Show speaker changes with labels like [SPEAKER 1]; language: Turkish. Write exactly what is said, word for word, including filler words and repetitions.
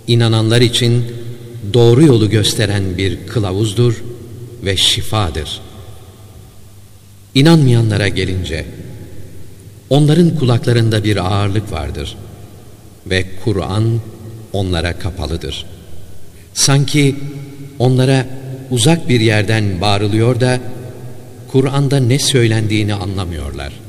[SPEAKER 1] İnananlar için doğru yolu gösteren bir kılavuzdur ve şifadır. İnanmayanlara gelince, onların kulaklarında bir ağırlık vardır ve Kur'an onlara kapalıdır. Sanki onlara uzak bir yerden bağırılıyor da Kur'an'da ne söylendiğini anlamıyorlar.